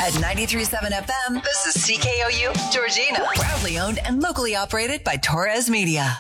At 93.7 FM, this is CKOU Georgina. Proudly owned and locally operated by Torres Media.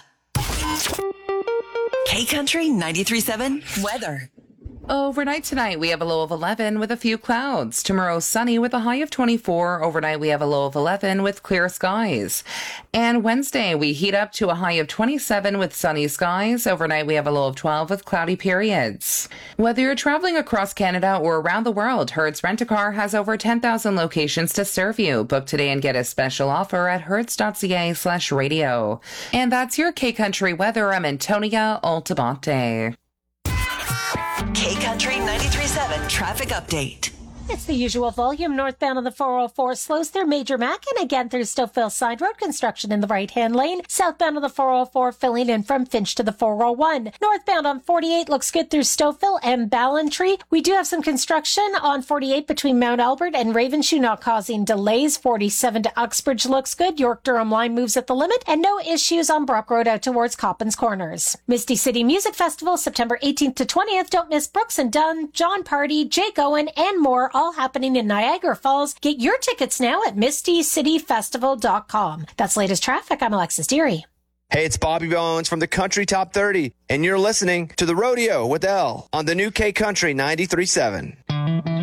K-Country 93.7 weather. Overnight tonight, we have a low of 11 with a few clouds. Tomorrow, sunny with a high of 24. Overnight, we have a low of 11 with clear skies. And Wednesday, we heat up to a high of 27 with sunny skies. Overnight, we have a low of 12 with cloudy periods. Whether you're traveling across Canada or around the world, Hertz Rent-A-Car has over 10,000 locations to serve you. Book today and get a special offer at hertz.ca/radio. And that's your K-Country weather. I'm Antonia Altamonte. K-Country 93.7 traffic update. It's the usual volume. Northbound on the 404 slows through Major Mac and again through Stouffville Side Road. Construction in the right-hand lane. Southbound on the 404 filling in from Finch to the 401. Northbound on 48 looks good through Stouffville and Ballantree. We do have some construction on 48 between Mount Albert and Ravenshoe, not causing delays. 47 to Uxbridge looks good. York-Durham line moves at the limit. And no issues on Brock Road out towards Coppins Corners. Misty City Music Festival, September 18th to 20th. Don't miss Brooks and Dunn, John Party, Jake Owen, and more, all happening in Niagara Falls. Get your tickets now at mistycityfestival.com. That's latest traffic. I'm Alexis Deary. Hey, it's Bobby Bones from the Country Top 30, and you're listening to The Rodeo with Elle on the new K-Country 93.7.